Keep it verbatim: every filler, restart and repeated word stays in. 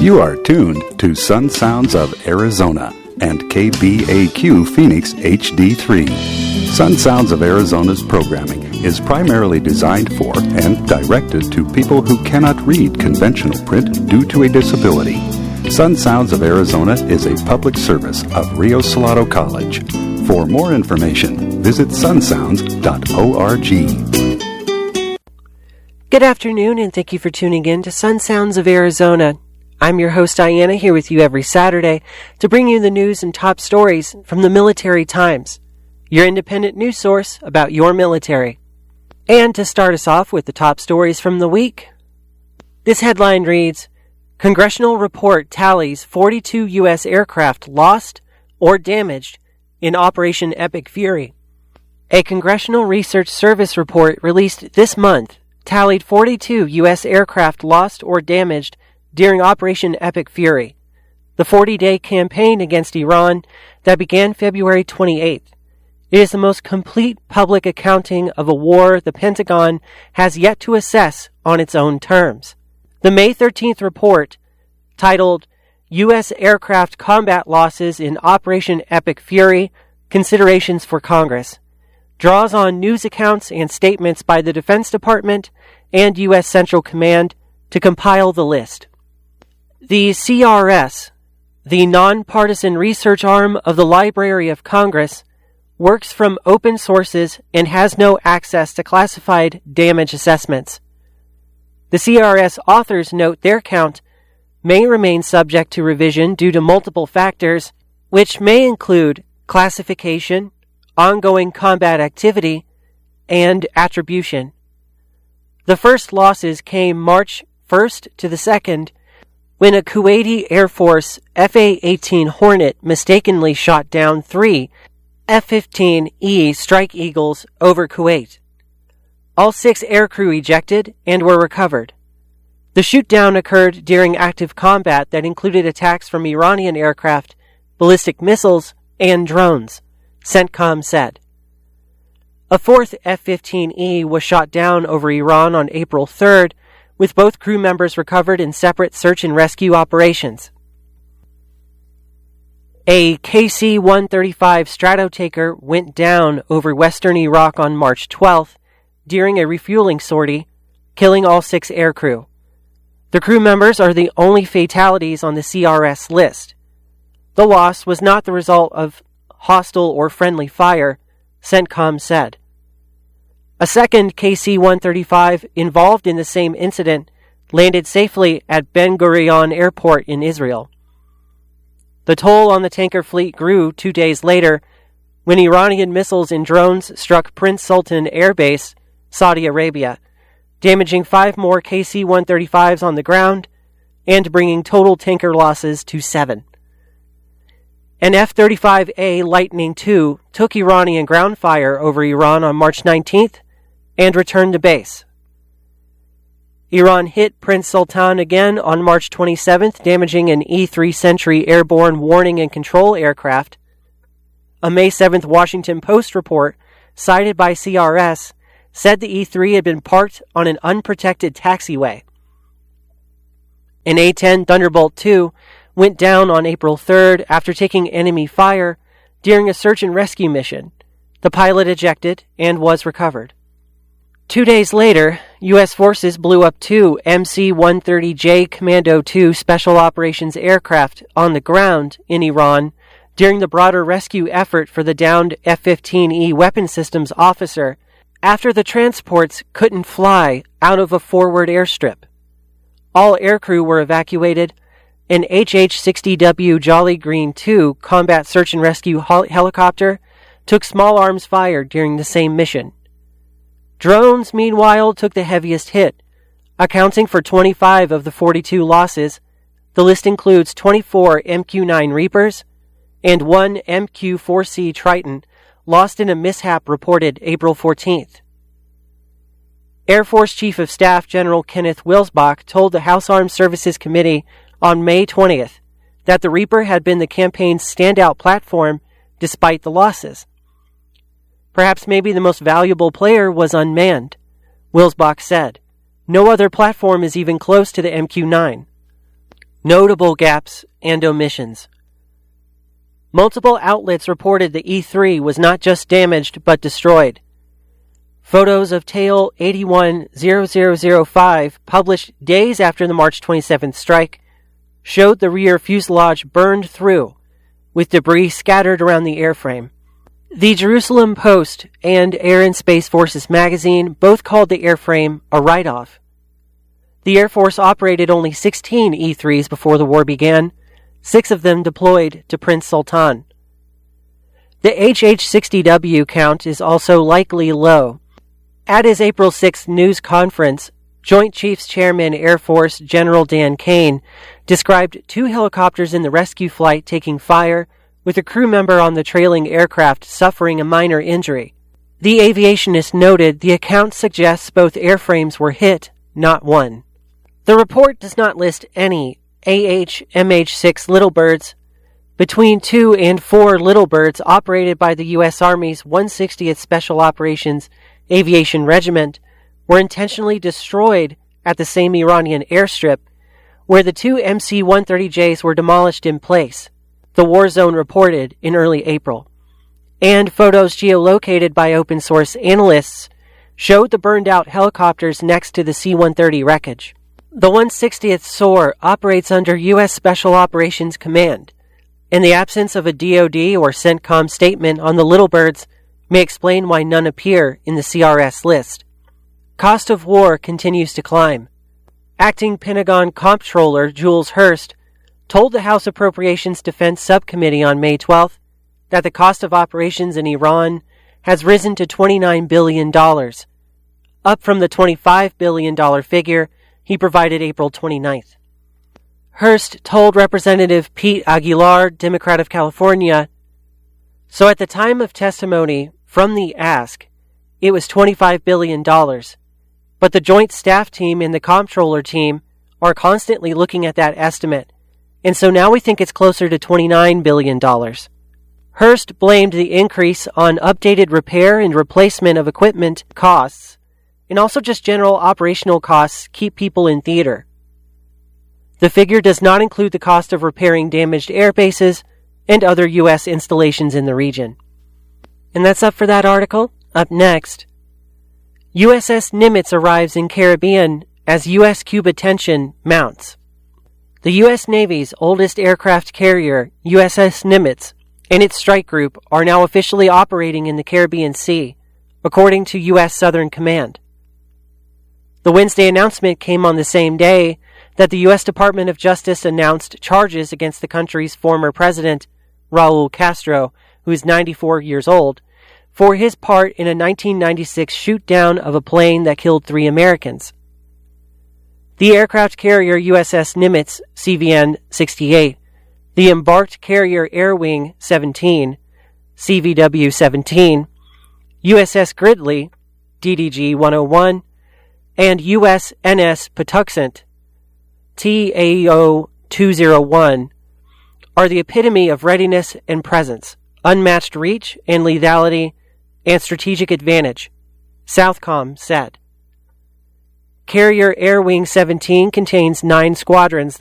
You are tuned to Sun Sounds of Arizona and K B A Q Phoenix H D three. Sun Sounds of Arizona's programming is primarily designed for and directed to people who cannot read conventional print due to a disability. Sun Sounds of Arizona is a public service of Rio Salado College. For more information, visit sun sounds dot org. Good afternoon, and thank you for tuning in to Sun Sounds of Arizona. I'm your host, Diana, here with you every Saturday to bring you the news and top stories from the Military Times, your independent news source about your military. And to start us off with the top stories from the week, this headline reads, Congressional report tallies forty-two U S aircraft lost or damaged in Operation Epic Fury. A Congressional Research Service report released this month tallied forty-two U S aircraft lost or damaged during Operation Epic Fury, the forty-day campaign against Iran that began February twenty-eighth. It is the most complete public accounting of a war the Pentagon has yet to assess on its own terms. The May thirteenth report, titled U S Aircraft Combat Losses in Operation Epic Fury, Considerations for Congress, draws on news accounts and statements by the Defense Department and U S Central Command to compile the list. The C R S, the nonpartisan research arm of the Library of Congress, works from open sources and has no access to classified damage assessments. The C R S authors note their count may remain subject to revision due to multiple factors, which may include classification, ongoing combat activity, and attribution. The first losses came March first to the second, when a Kuwaiti Air Force F A eighteen Hornet mistakenly shot down three F fifteen E Strike Eagles over Kuwait. All six aircrew ejected and were recovered. The shootdown occurred during active combat that included attacks from Iranian aircraft, ballistic missiles, and drones, CENTCOM said. A fourth F fifteen E was shot down over Iran on April third, with both crew members recovered in separate search and rescue operations. A K C one thirty-five Stratotaker went down over western Iraq on March twelfth during a refueling sortie, killing all six aircrew. The crew members are the only fatalities on the C R S list. The loss was not the result of hostile or friendly fire, CENTCOM said. A second K C one thirty-five involved in the same incident landed safely at Ben Gurion Airport in Israel. The toll on the tanker fleet grew two days later when Iranian missiles and drones struck Prince Sultan Air Base, Saudi Arabia, damaging five more K C one thirty-fives on the ground and bringing total tanker losses to seven. An F thirty-five A Lightning two took Iranian ground fire over Iran on March nineteenth and returned to base. Iran hit Prince Sultan again on March twenty-seventh, damaging an E three Sentry airborne warning and control aircraft. A May seventh Washington Post report, cited by C R S, said the E three had been parked on an unprotected taxiway. An A ten Thunderbolt two went down on April third after taking enemy fire during a search and rescue mission. The pilot ejected and was recovered. Two days later, U S forces blew up two M C one thirty J Commando two Special Operations aircraft on the ground in Iran during the broader rescue effort for the downed F fifteen E weapon systems officer after the transports couldn't fly out of a forward airstrip. All aircrew were evacuated. An H H sixty W Jolly Green two combat search and rescue hel- helicopter took small arms fire during the same mission. Drones, meanwhile, took the heaviest hit, accounting for twenty-five of the forty-two losses. The list includes twenty-four M Q nine Reapers and one M Q four C Triton, lost in a mishap reported April fourteenth. Air Force Chief of Staff General Kenneth Wilsbach told the House Armed Services Committee on May twentieth that the Reaper had been the campaign's standout platform despite the losses. Perhaps maybe the most valuable player was unmanned, Wilsbach said. No other platform is even close to the M Q nine. Notable gaps and omissions. Multiple outlets reported the E three was not just damaged but destroyed. Photos of tail eight one zero zero zero five, published days after the March twenty-seventh strike, showed the rear fuselage burned through, with debris scattered around the airframe. The Jerusalem Post and Air and Space Forces magazine both called the airframe a write-off. The Air Force operated only sixteen E threes before the war began, six of them deployed to Prince Sultan. The H H sixty W count is also likely low. At his April sixth news conference, Joint Chiefs Chairman Air Force General Dan Kane described two helicopters in the rescue flight taking fire, with a crew member on the trailing aircraft suffering a minor injury. The aviationist noted the account suggests both airframes were hit, not one. The report does not list any A H M H six Little Birds. Between two and four Little Birds operated by the U S Army's one hundred sixtieth Special Operations Aviation Regiment were intentionally destroyed at the same Iranian airstrip, where the two M C one thirty Js were demolished in place, the War Zone reported in early April. And photos geolocated by open-source analysts showed the burned-out helicopters next to the C one thirty wreckage. The one hundred sixtieth S O A R operates under U S Special Operations Command, and the absence of a D O D or CENTCOM statement on the Little Birds may explain why none appear in the C R S list. Cost of war continues to climb. Acting Pentagon Comptroller Jules Hurst told the House Appropriations Defense Subcommittee on May twelfth that the cost of operations in Iran has risen to twenty-nine billion dollars, up from the twenty-five billion dollars figure he provided April twenty-ninth. Hurst told Representative Pete Aguilar, Democrat of California, "So at the time of testimony from the ask, it was twenty-five billion dollars, but the Joint Staff Team and the Comptroller Team are constantly looking at that estimate, and so now we think it's closer to twenty-nine billion dollars. Hurst blamed the increase on updated repair and replacement of equipment costs, and also just general operational costs keep people in theater. The figure does not include the cost of repairing damaged air bases and other U S installations in the region." And that's up for that article. Up next, U S S Nimitz arrives in Caribbean as U S-Cuba tension mounts. The U S Navy's oldest aircraft carrier, U S S Nimitz, and its strike group are now officially operating in the Caribbean Sea, according to U S Southern Command. The Wednesday announcement came on the same day that the U S Department of Justice announced charges against the country's former president, Raul Castro, who is ninety-four years old, for his part in a nineteen ninety-six shoot-down of a plane that killed three Americans. The aircraft carrier U S S Nimitz, C V N sixty-eight, the embarked carrier Air Wing seventeen, C V W seventeen, U S S Gridley, D D G one oh one, and U S N S Patuxent, T A O two oh one, are the epitome of readiness and presence, unmatched reach and lethality, and strategic advantage, Southcom said. Carrier Air Wing seventeen contains nine squadrons